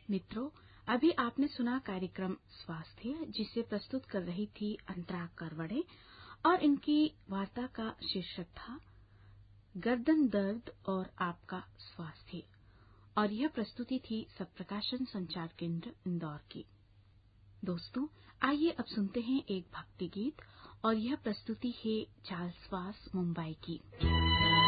मित्रों, अभी आपने सुना कार्यक्रम स्वास्थ्य, जिसे प्रस्तुत कर रही थी अंतरा करवड़े और इनकी वार्ता का शीर्षक था गर्दन दर्द और आपका स्वास्थ्य। और यह प्रस्तुति थी सत्प्रकाशन संचार केंद्र इंदौर की। दोस्तों, आइए अब सुनते हैं एक भक्ति गीत और यह प्रस्तुति है चार्ल्स वास मुंबई की।